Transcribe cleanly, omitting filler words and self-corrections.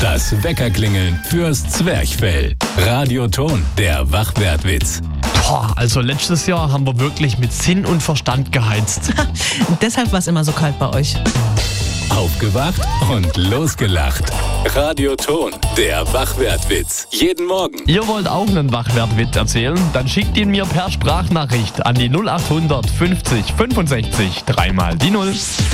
Das Weckerklingeln fürs Zwerchfell. Radioton, der Wachwertwitz. Also letztes Jahr haben wir wirklich mit Sinn und Verstand geheizt. Deshalb war es immer so kalt bei euch. Aufgewacht und losgelacht. Radioton, der Wachwertwitz. Jeden Morgen. Ihr wollt auch einen Wachwertwitz erzählen? Dann schickt ihn mir per Sprachnachricht an die 0800 50 65 3 mal die 0.